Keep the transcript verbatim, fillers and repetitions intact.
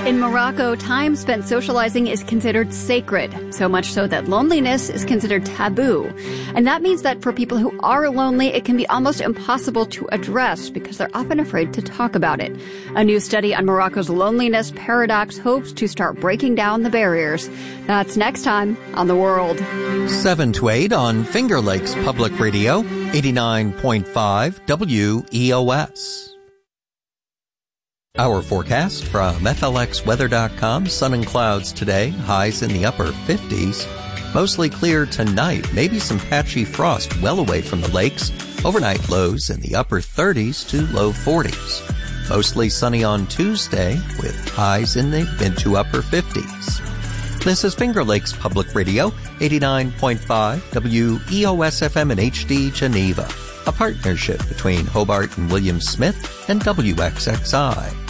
In Morocco, time spent socializing is considered sacred, so much so that loneliness is considered taboo. And that means that for people who are lonely, it can be almost impossible to address because they're often afraid to talk about it. A new study on Morocco's loneliness paradox hopes to start breaking down the barriers. That's next time on The World. seven to eight on Finger Lakes Public Radio, eighty-nine point five W E O S. Our forecast from F L X weather dot com, sun and clouds today, highs in the upper fifties. Mostly clear tonight, maybe some patchy frost well away from the lakes. Overnight lows in the upper thirties to low forties. Mostly sunny on Tuesday with highs in the mid to upper fifties. This is Finger Lakes Public Radio, eighty-nine point five W E O S F M in H D Geneva, a partnership between Hobart and William Smith and W X X I.